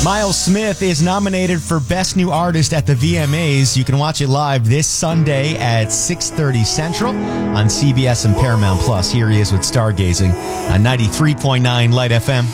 Miles Smith is nominated for Best New Artist at the VMAs. You can watch it live this Sunday at 6:30 Central on CBS and Paramount Plus. Here he is with Stargazing on 93.9 Light FM.